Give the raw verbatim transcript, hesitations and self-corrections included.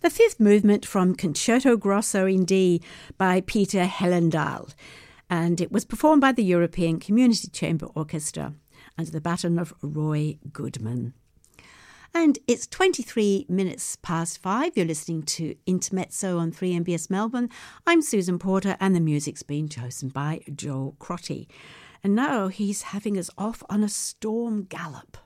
the fifth movement from Concerto Grosso in D by Peter Hellendahl, and it was performed by the European Community Chamber Orchestra under the baton of Roy Goodman. And it's twenty-three minutes past five. You're listening to Intermezzo on three M B S Melbourne. I'm Susan Porter, and the music's been chosen by Joel Crotty. And now he's having us off on a storm gallop.